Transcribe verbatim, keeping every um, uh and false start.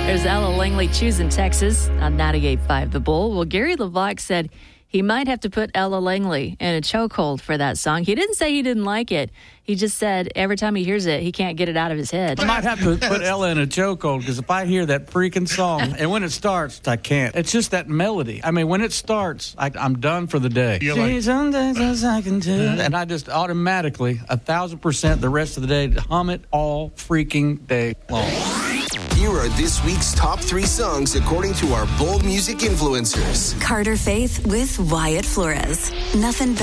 There's Ella Langley choosing Texas on ninety-eight point five The Bull. Well, Gary LeVox said he might have to put Ella Langley in a chokehold for that song. He didn't say he didn't like it. He just said every time he hears it, he can't get it out of his head. I might have to put Ella in a chokehold because if I hear that freaking song, and when it starts, I can't. It's just that melody. I mean, when it starts, I, I'm done for the day. You're like, some days I can do. And I just automatically, a thousand percent the rest of the day, hum it all freaking day long. Here are this week's top three songs according to our bold music influencers. Carter Faith with Wyatt Flores. Nothing better.